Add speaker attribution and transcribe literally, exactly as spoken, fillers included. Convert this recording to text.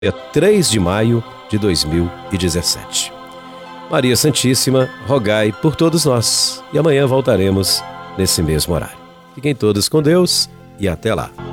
Speaker 1: dia três de maio de dois mil e dezessete. Maria Santíssima, rogai por todos nós. E amanhã voltaremos nesse mesmo horário. Fiquem todos com Deus e até lá.